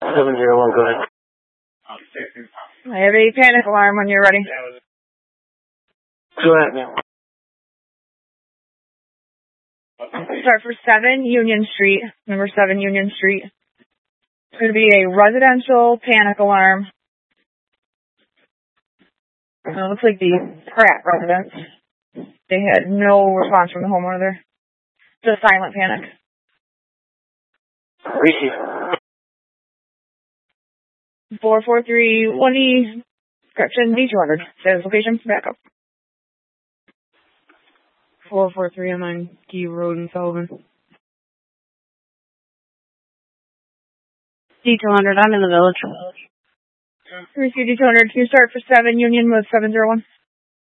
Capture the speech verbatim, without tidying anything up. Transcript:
seven zero one, go ahead. I have a panic alarm when you're ready. Go ahead now. Start for seven Union Street, number seven Union Street. It's going to be a residential panic alarm. It looks like the Pratt residence. They had no response from the homeowner there. Just silent panic. Receive. four four three one E, correction, D two hundred. Says location, backup. four four three I'm on Key Road in Sullivan. D two hundred, I'm in the village. Receive D two hundred. Can you start for seven Union with seven zero one?